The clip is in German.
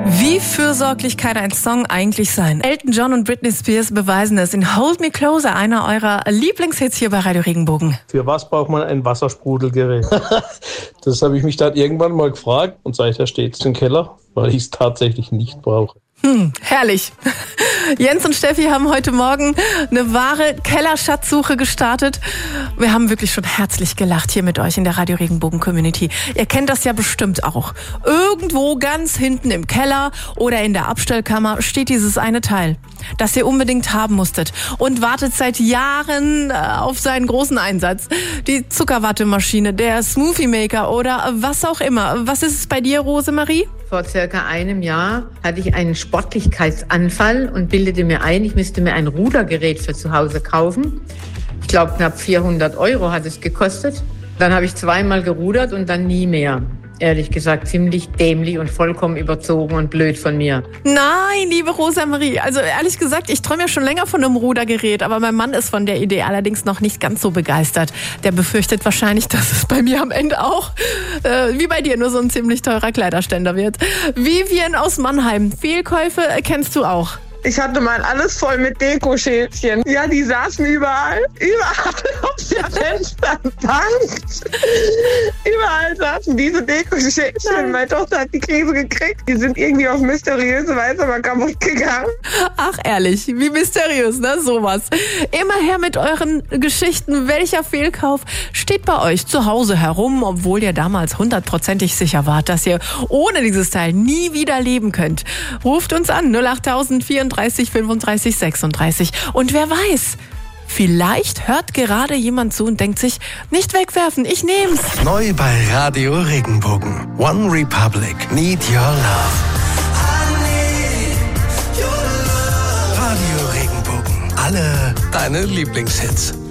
Wie fürsorglich kann ein Song eigentlich sein? Elton John und Britney Spears beweisen es in Hold Me Closer, einer eurer Lieblingshits hier bei Radio Regenbogen. Für was braucht man ein Wassersprudelgerät? Das habe ich mich dann irgendwann mal gefragt und seither steht es im Keller, weil ich es tatsächlich nicht brauche. Herrlich. Jens und Steffi haben heute Morgen eine wahre Kellerschatzsuche gestartet. Wir haben wirklich schon herzlich gelacht hier mit euch in der Radio Regenbogen Community. Ihr kennt das ja bestimmt auch. Irgendwo ganz hinten im Keller oder in der Abstellkammer steht dieses eine Teil, das ihr unbedingt haben musstet und wartet seit Jahren auf seinen großen Einsatz. Die Zuckerwattemaschine, der Smoothie Maker oder was auch immer. Was ist es bei dir, Rosemarie? Vor circa einem Jahr hatte ich einen Sportlichkeitsanfall und bildete mir ein, ich müsste mir ein Rudergerät für zu Hause kaufen. Ich glaube, knapp 400 € hat es gekostet. Dann habe ich zweimal gerudert und dann nie mehr. Ehrlich gesagt, ziemlich dämlich und vollkommen überzogen und blöd von mir. Nein, liebe Rosemarie, also ehrlich gesagt, ich träume ja schon länger von einem Rudergerät, aber mein Mann ist von der Idee allerdings noch nicht ganz so begeistert. Der befürchtet wahrscheinlich, dass es bei mir am Ende auch, wie bei dir, nur so ein ziemlich teurer Kleiderständer wird. Vivian aus Mannheim, Fehlkäufe kennst du auch. Ich hatte mal alles voll mit Dekoschälchen. Ja, die saßen überall auf der Fensterbank. Überall saßen diese Dekoschälchen. Meine Tochter hat die Krise gekriegt. Die sind irgendwie auf mysteriöse Weise aber kaputt gegangen. Ach ehrlich, wie mysteriös, ne? Sowas. Immer her mit euren Geschichten. Welcher Fehlkauf steht bei euch zu Hause herum, obwohl ihr damals 100%ig sicher wart, dass ihr ohne dieses Teil nie wieder leben könnt? Ruft uns an, 08000 34 35 36. Und wer weiß, vielleicht hört gerade jemand zu und denkt sich, nicht wegwerfen, ich nehm's. Neu bei Radio Regenbogen. One Republic, Need Your Love. Radio Regenbogen. Alle deine Lieblingshits.